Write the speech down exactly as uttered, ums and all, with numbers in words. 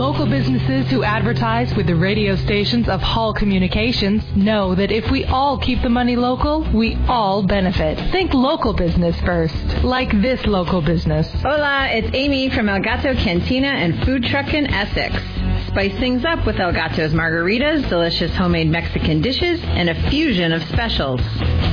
Local businesses who advertise with the radio stations of Hall Communications know that if we all keep the money local, we all benefit. Think local business first, like this local business. Hola, it's Amy from El Gato Cantina and Food Truck in Essex. Spice things up with El Gato's margaritas, delicious homemade Mexican dishes, and a fusion of specials.